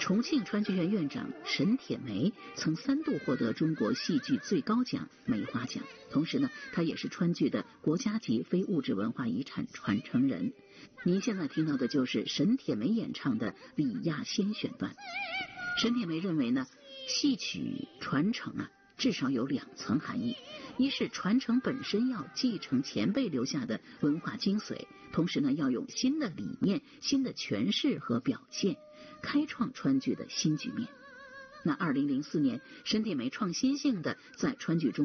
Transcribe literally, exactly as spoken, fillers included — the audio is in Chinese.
重庆川剧院院长沈铁梅曾三度获得中国戏剧最高奖梅花奖，同时呢，他也是川剧的国家级非物质文化遗产传承人。您现在听到的就是沈铁梅演唱的《李亚仙》选段。沈铁梅认为呢，戏曲传承啊，至少有两层含义，一是传承本身要继承前辈留下的文化精髓，同时呢，要用新的理念、新的诠释和表现，开创川剧的新局面。那二零零四年，沈铁梅创新性的在川剧中